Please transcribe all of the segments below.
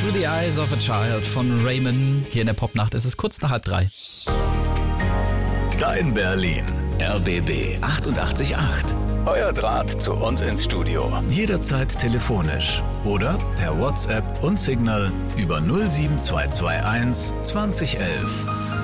Through the Eyes of a Child von Raymond. Hier in der Popnacht ist es kurz nach 2:30. Dein Berlin. RBB 88.8. Euer Draht zu uns ins Studio. Jederzeit telefonisch oder per WhatsApp und Signal über 07221 2011.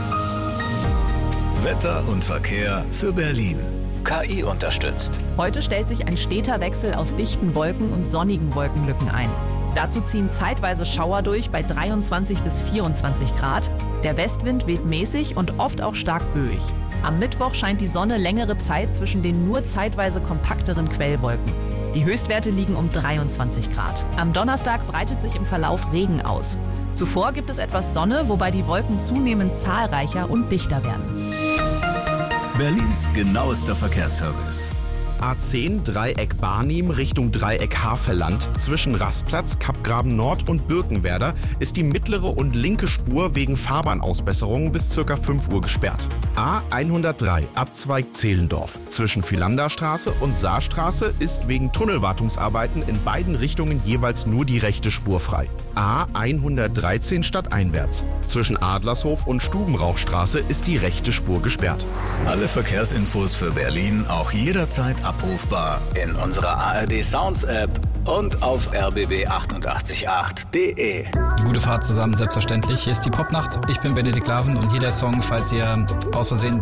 Wetter und Verkehr für Berlin. KI unterstützt. Heute stellt sich ein steter Wechsel aus dichten Wolken und sonnigen Wolkenlücken ein. Dazu ziehen zeitweise Schauer durch bei 23 bis 24 Grad. Der Westwind weht mäßig und oft auch stark böig. Am Mittwoch scheint die Sonne längere Zeit zwischen den nur zeitweise kompakteren Quellwolken. Die Höchstwerte liegen um 23 Grad. Am Donnerstag breitet sich im Verlauf Regen aus. Zuvor gibt es etwas Sonne, wobei die Wolken zunehmend zahlreicher und dichter werden. Berlins genauester Verkehrsservice. A10 Dreieck Barnim Richtung Dreieck Havelland. Zwischen Rastplatz, Kappgraben Nord und Birkenwerder ist die mittlere und linke Spur wegen Fahrbahnausbesserungen bis ca. 5 Uhr gesperrt. A103 Abzweig Zehlendorf. Zwischen Philanderstraße und Saarstraße ist wegen Tunnelwartungsarbeiten in beiden Richtungen jeweils nur die rechte Spur frei. A113 stadteinwärts. Zwischen Adlershof und Stubenrauchstraße ist die rechte Spur gesperrt. Alle Verkehrsinfos für Berlin auch jederzeit abrufbar in unserer ARD Sounds App und auf rbb888.de. Gute Fahrt zusammen, selbstverständlich. Hier ist die Popnacht. Ich bin Benedikt Laven und hier der Song, falls ihr aus Versehen